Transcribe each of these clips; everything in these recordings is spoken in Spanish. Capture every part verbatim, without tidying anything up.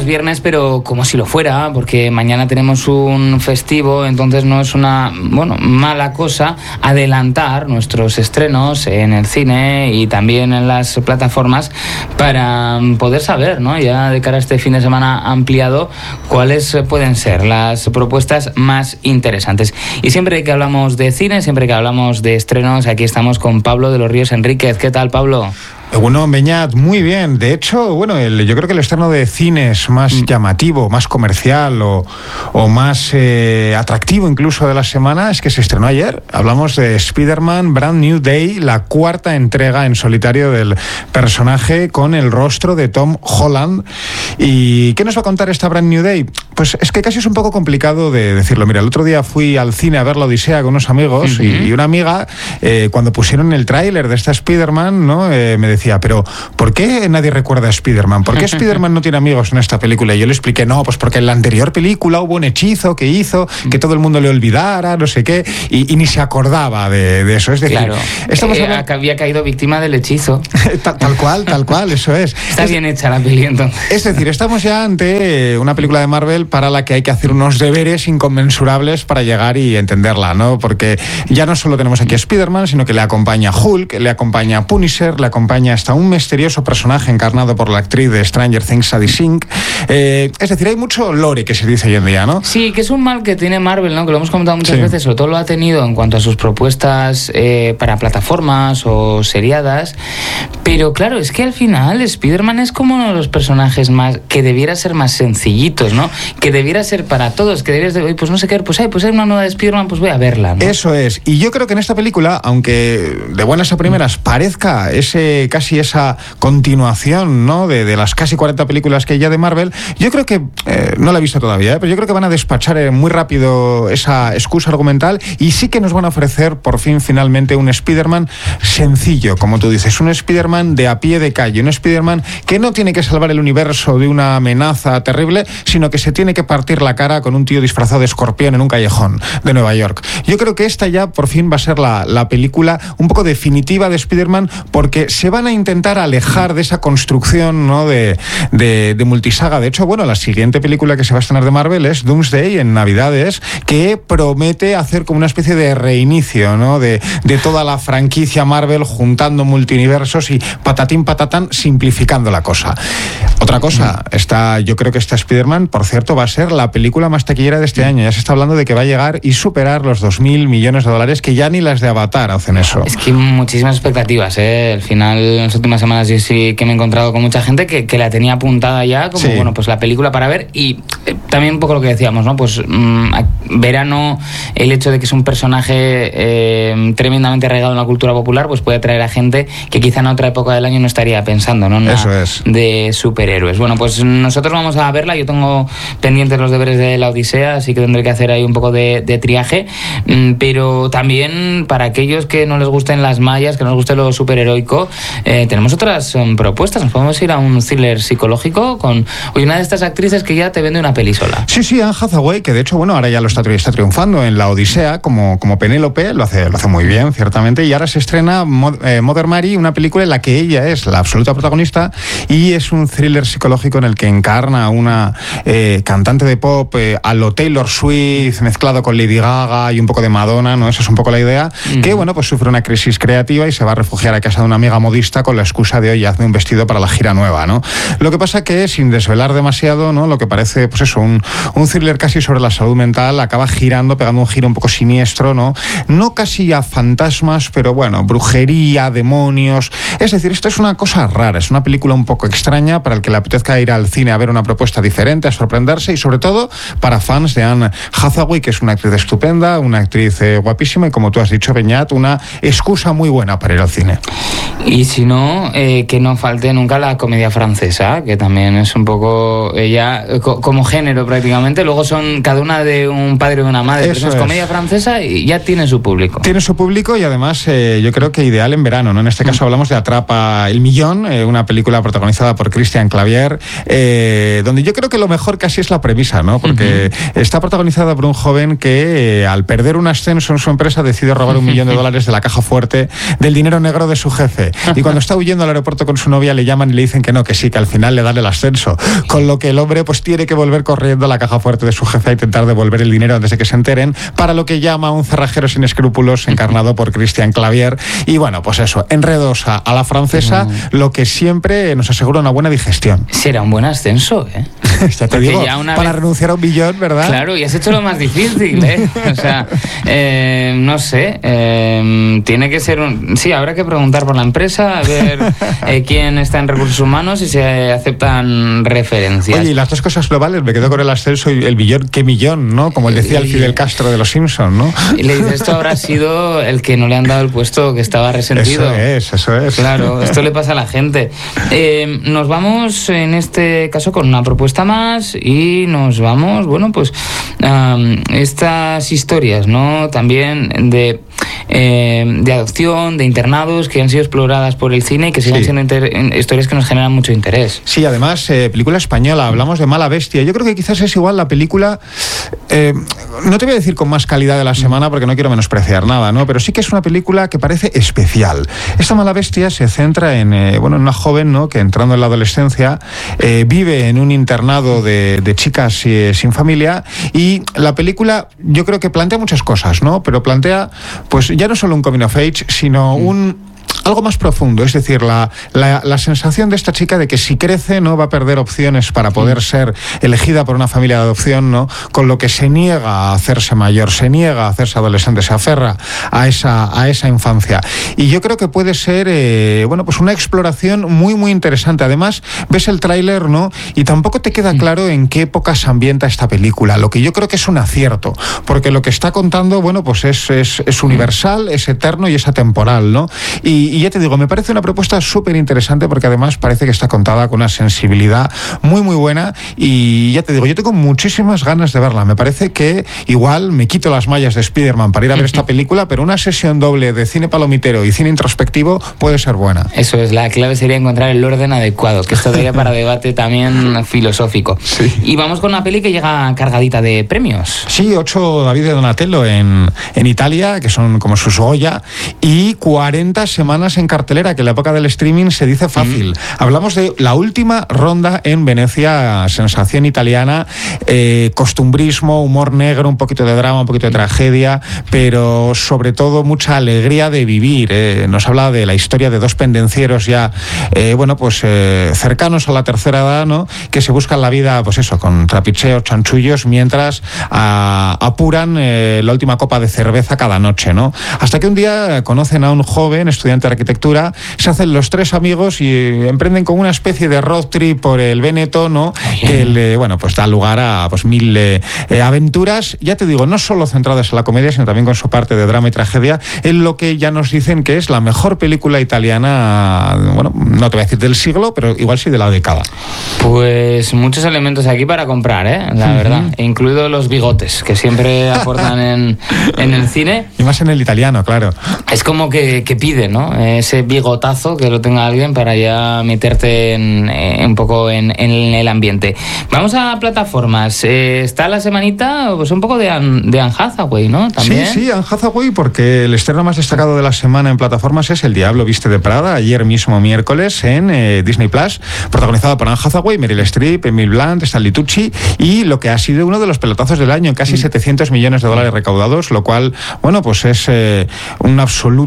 es viernes, pero como si lo fuera, porque mañana tenemos un festivo, entonces no es una, bueno, mala cosa adelantar nuestros estrenos en el cine y también en las plataformas para poder saber, ¿no?, ya de cara a este fin de semana ampliado, cuáles pueden ser las propuestas más interesantes. Y siempre que hablamos de cine, siempre que hablamos de estrenos, aquí estamos con Pablo de los Ríos Enríquez. ¿Qué tal, Pablo? Bueno, Beñat, muy bien. De hecho, bueno, el, yo creo que el estreno de cines más mm. llamativo, más comercial o, o más eh, atractivo incluso de la semana es que se estrenó ayer. Hablamos de Spider-Man Brand New Day, la cuarta entrega en solitario del personaje con el rostro de Tom Holland. ¿Y qué nos va a contar esta Brand New Day? Pues es que casi es un poco complicado de decirlo. Mira, el otro día fui al cine a ver La Odisea con unos amigos uh-huh. y, y una amiga, eh, cuando pusieron el tráiler de esta Spider-Man, ¿no?, eh, me decía, pero ¿por qué nadie recuerda a Spider-Man? ¿Por qué Spider-Man no tiene amigos en esta película? Y yo le expliqué, no, pues porque en la anterior película hubo un hechizo que hizo que todo el mundo le olvidara, no sé qué, y, y ni se acordaba de, de eso. Es decir, claro, estamos eh, hablando... había caído víctima del hechizo. tal, tal cual, tal cual, eso es. Está es, bien hecha la peli, entonces. Es decir, estamos ya ante una película de Marvel para la que hay que hacer unos deberes inconmensurables para llegar y entenderla, ¿no? Porque ya no solo tenemos aquí a Spider-Man, sino que le acompaña Hulk, le acompaña Punisher, le acompaña hasta un misterioso personaje encarnado por la actriz de Stranger Things, Sadie Sink. Eh, es decir, hay mucho lore que se dice hoy en día, ¿no? Sí, que es un mal que tiene Marvel, ¿no?, que lo hemos comentado muchas sí. veces, sobre todo lo ha tenido en cuanto a sus propuestas eh, para plataformas o seriadas, pero claro, es que al final Spider-Man es como uno de los personajes más que debiera ser más sencillitos, ¿no?, que debiera ser para todos, que debieras de, oye, pues no sé qué, pues hay, pues hay una nueva de Spider-Man, pues voy a verla, ¿no? Eso es, y yo creo que en esta película, aunque de buenas a primeras parezca ese casi esa continuación, ¿no?, de, de las casi cuarenta películas que hay ya de Marvel, yo creo que, eh, no la he visto todavía, ¿eh? pero yo creo que van a despachar eh, muy rápido esa excusa argumental y sí que nos van a ofrecer por fin finalmente un Spider-Man sencillo, como tú dices, un Spider-Man de a pie de calle, un Spider-Man que no tiene que salvar el universo de una amenaza terrible, sino que se tiene que partir la cara con un tío disfrazado de escorpión en un callejón de Nueva York. Yo creo que esta ya por fin va a ser la, la película un poco definitiva de Spider-Man, porque se van a intentar alejar de esa construcción, ¿no?, de, de, de multisaga. De hecho, bueno, la siguiente película que se va a estrenar de Marvel es Doomsday en Navidades, que promete hacer como una especie de reinicio, ¿no?, de, de toda la franquicia Marvel, juntando multiversos y patatín patatán, simplificando la cosa. Otra cosa, está, yo creo que esta Spider-Man, por cierto, va a ser la película más taquillera de este año. Ya se está hablando de que va a llegar y superar los dos mil millones de dólares, que ya ni las de Avatar hacen eso. Es que muchísimas expectativas, ¿eh? Al final, en las últimas semanas yo sí que me he encontrado con mucha gente que, que la tenía apuntada ya como, sí. bueno, pues la película para ver. Y eh, también un poco lo que decíamos, ¿no? Pues mmm, verano, el hecho de que es un personaje eh, tremendamente arraigado en la cultura popular, pues puede atraer a gente que quizá en otra época del año no estaría pensando, ¿no? Una eso es. De superhéroes. Bueno, pues nosotros vamos a verla. Yo tengo pendientes los deberes de La Odisea, así que tendré que hacer ahí un poco de, de triaje. Pero también para aquellos que no les gusten las mallas, que no les guste lo superheroico, eh, tenemos otras um, propuestas. Nos podemos ir a un thriller psicológico con oye, una de estas actrices que ya te vende una peli sola. Sí, sí, Anne Hathaway, que de hecho, bueno, ahora ya lo está, está triunfando en La Odisea como, como Penélope, lo hace, lo hace muy bien, ciertamente, y ahora se estrena Mod, eh, Mother Mary, una película en la que ella es la absoluta protagonista y es un thriller psicológico en el que encarna a una eh, cantante de pop eh, a lo Taylor Swift, mezclado con Lady Gaga y un poco de Madonna, ¿no? Esa es un poco la idea, mm. que, bueno, pues sufre una crisis creativa y se va a refugiar a casa de una amiga modista con la excusa de, oye, hazme un vestido para la gira nueva, ¿no? Lo que pasa que, sin desvelar demasiado, ¿no?, lo que parece, pues eso, un, un thriller casi sobre la salud mental, acaba girando, pegando un giro un poco siniestro, ¿no? No casi a fantasmas, pero bueno, brujería, demonios. Es decir, esto es una cosa rara, es una película un poco extraña para el que le apetezca ir al cine a ver una propuesta diferente, a sorprenderse, y sobre todo para fans de Anne Hathaway, que es una actriz estupenda, una actriz eh, guapísima y, como tú has dicho, Beñat, una excusa muy buena para ir al cine. Y si no, eh, que no falte nunca la comedia francesa, que también es un poco ella eh, co- como género prácticamente. Luego son cada una de un padre y una madre, eso pero es, es comedia francesa y ya tiene su público. Tiene su público y además eh, yo creo que ideal en verano, ¿no? En este caso mm. hablamos de Atrapa el Millón, eh, una película protagonizada por Christian Clavier Clavier, eh, donde yo creo que lo mejor casi es la premisa, ¿no? Porque uh-huh. está protagonizada por un joven que eh, al perder un ascenso en su empresa decide robar un millón de dólares de la caja fuerte del dinero negro de su jefe. Y cuando está huyendo al aeropuerto con su novia le llaman y le dicen que no, que sí, que al final le dan el ascenso. Con lo que el hombre pues tiene que volver corriendo a la caja fuerte de su jefe a intentar devolver el dinero antes de que se enteren, para lo que llama un cerrajero sin escrúpulos encarnado por Christian Clavier. Y bueno, pues eso, enredosa a la francesa, mm. lo que siempre nos asegura una buena digestión. Será un buen ascenso, ¿eh? Ya te digo, ya para vez... renunciar a un billón, ¿verdad? Claro, y has hecho lo más difícil, ¿eh? O sea, eh, no sé, eh, tiene que ser un... Sí, habrá que preguntar por la empresa, a ver eh, quién está en recursos humanos y se aceptan referencias. Oye, y las dos cosas globales, me quedo con el ascenso y el billón, qué millón, ¿no? Como decía el Fidel Castro de los Simpsons, ¿no? Y le dice, esto habrá sido el que no le han dado el puesto, que estaba resentido. Eso es, eso es. Claro, esto le pasa a la gente. Eh, nos vamos, en este caso, con una propuesta más y nos vamos, bueno, pues um, estas historias, ¿no? También de, eh, de adopción, de internados que han sido exploradas por el cine y que siguen sí. siendo inter- historias que nos generan mucho interés. Sí, además, eh, película española, hablamos de Mala Bestia. Yo creo que quizás es igual la película, eh, no te voy a decir con más calidad de la semana porque no quiero menospreciar nada, ¿no? Pero sí que es una película que parece especial. Esta Mala Bestia se centra en, eh, bueno, en una joven, ¿no? Que entrando en la adolescencia eh, vive en un internado de, de chicas eh, sin familia, y la película yo creo que plantea muchas cosas, ¿no? Pero plantea, pues ya no solo un coming of age, sino mm. un... algo más profundo, es decir, la, la, la sensación de esta chica de que si crece no va a perder opciones para poder ser elegida por una familia de adopción, ¿no? Con lo que se niega a hacerse mayor, se niega a hacerse adolescente, se aferra a esa, a esa infancia. Y yo creo que puede ser, eh, bueno, pues una exploración muy, muy interesante. Además, ves el tráiler, ¿no? Y tampoco te queda claro en qué época se ambienta esta película, lo que yo creo que es un acierto, porque lo que está contando, bueno, pues es, es, es universal, es eterno y es atemporal, ¿no? Y Y ya te digo, me parece una propuesta súper interesante porque además parece que está contada con una sensibilidad muy muy buena, y ya te digo, yo tengo muchísimas ganas de verla. Me parece que igual me quito las mallas de Spider-Man para ir a ver esta película, pero una sesión doble de cine palomitero y cine introspectivo puede ser buena. Eso es, la clave sería encontrar el orden adecuado, que esto daría para debate también filosófico. Sí. Y vamos con una peli que llega cargadita de premios. Sí, ocho David de Donatello en, en Italia, que son como sus Goya, y cuarenta semanas en cartelera, que en la época del streaming se dice fácil. Mm. Hablamos de La Última Ronda en Venecia, sensación italiana, eh, costumbrismo, humor negro, un poquito de drama, un poquito de tragedia, pero sobre todo mucha alegría de vivir. Eh. Nos habla de la historia de dos pendencieros ya, eh, bueno, pues eh, cercanos a la tercera edad, ¿no? Que se buscan la vida, pues eso, con trapicheos, chanchullos, mientras a, apuran eh, la última copa de cerveza cada noche, ¿no? Hasta que un día conocen a un joven estudiante de arquitectura, se hacen los tres amigos y emprenden como una especie de road trip por el Véneto, ¿no? Que le, bueno, pues da lugar a pues mil eh, eh, aventuras, ya te digo, no solo centradas en la comedia, sino también con su parte de drama y tragedia, en lo que ya nos dicen que es la mejor película italiana, bueno, no te voy a decir del siglo, pero igual sí de la década. Pues muchos elementos aquí para comprar, ¿eh? La uh-huh. verdad, incluido los bigotes, que siempre aportan en, en el cine. Y más en el italiano, claro. Es como que, que pide, ¿no? Ese bigotazo que lo tenga alguien para ya meterte en, en, un poco en, en el ambiente. Vamos a plataformas. Eh, está la semanita, pues un poco de, An, de Anne Hathaway, ¿no? ¿También? Sí, sí, Anne Hathaway, porque el estreno más destacado de la semana en plataformas es El Diablo Viste de Prada, ayer mismo miércoles en eh, Disney Plus, protagonizada por Anne Hathaway, Meryl Streep, Emily Blunt, Stanley Tucci, y lo que ha sido uno de los pelotazos del año, casi mm. setecientos millones de dólares recaudados, lo cual, bueno, pues es eh, un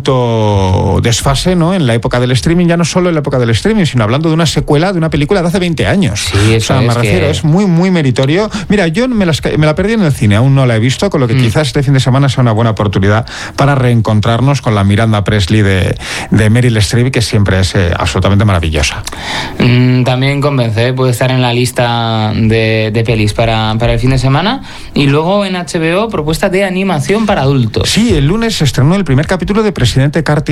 absoluto desfase, ¿no? En la época del streaming, ya no solo en la época del streaming, sino hablando de una secuela de una película de hace veinte años. Sí, eso o sea, me es refiero, que... es muy, muy meritorio. Mira, yo me, las, me la perdí en el cine, aún no la he visto, con lo que mm. quizás este fin de semana sea una buena oportunidad para reencontrarnos con la Miranda Presley de, de Meryl Streep, que siempre es eh, absolutamente maravillosa. Mm, también convence, ¿eh? Puede estar en la lista de, de pelis para, para el fin de semana. Y luego en H B O, propuesta de animación para adultos. Sí, el lunes se estrenó el primer capítulo de Presidente Curtis, eh,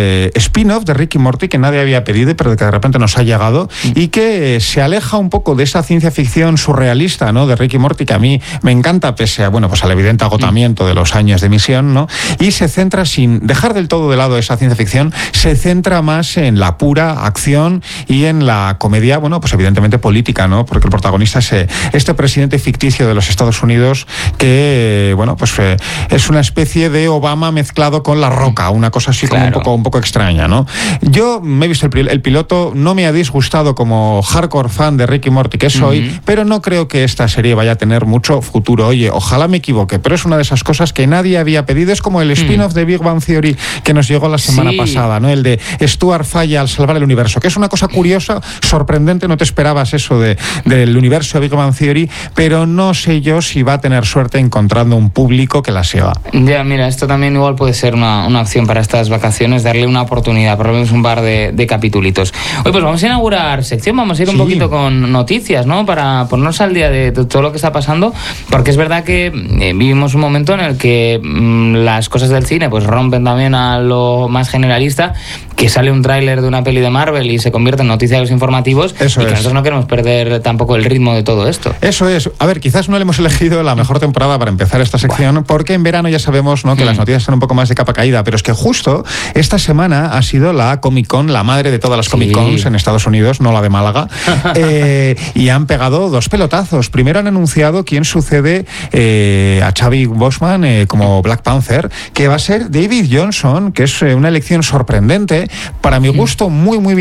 eh, spin-off de Rick y Morty que nadie había pedido, pero que de repente nos ha llegado y que se aleja un poco de esa ciencia ficción surrealista, ¿no?, de Rick y Morty, que a mí me encanta, pese a, bueno, pues al evidente agotamiento de los años de emisión, ¿no? Y se centra, sin dejar del todo de lado esa ciencia ficción, se centra más en la pura acción y en la comedia, bueno, pues evidentemente política, ¿no? Porque el protagonista es eh, este presidente ficticio de los Estados Unidos que, eh, bueno, pues eh, es una especie de Obama mezclado con La Roca, una cosa así, claro, como un poco, un poco extraña, ¿no? Yo me he visto el, el piloto, no me ha disgustado como hardcore fan de Rick y Morty que soy, uh-huh. pero no creo que esta serie vaya a tener mucho futuro. Oye, ojalá me equivoque, pero es una de esas cosas que nadie había pedido. Es como el spin-off uh-huh. de Big Bang Theory que nos llegó la semana sí. pasada, ¿no? El de Stuart falla al salvar el universo, que es una cosa curiosa, sorprendente, no te esperabas eso de, del universo de Big Bang Theory, pero no sé yo si va a tener suerte encontrando un público que la siga. Ya, mira, esto también igual puede ser una, una opción para estas vacaciones, darle una oportunidad, por lo menos un par de, de capitulitos. Oye, pues vamos a inaugurar sección, vamos a ir un sí. poquito con noticias, ¿no? Para ponernos al día de, de todo lo que está pasando, porque es verdad que eh, vivimos un momento en el que mmm, las cosas del cine pues rompen también a lo más generalista, que sale un tráiler de una peli de Marvel y se convierte en noticias informativos. Eso y que es. Nosotros no queremos perder tampoco el ritmo de todo esto. Eso es. A ver, quizás no le hemos elegido la mejor temporada para empezar esta sección, bueno. porque en verano ya sabemos, ¿no?, que mm. las noticias son un poco más de capa caída, pero es que justo esta semana ha sido la Comic Con, la madre de todas las sí. Comic Cons en Estados Unidos, no la de Málaga, eh, y han pegado dos pelotazos. Primero han anunciado quién sucede eh, a Chadwick Boseman eh, como Black Panther, que va a ser David Johnson, que es eh, una elección sorprendente, para mi gusto muy, muy bien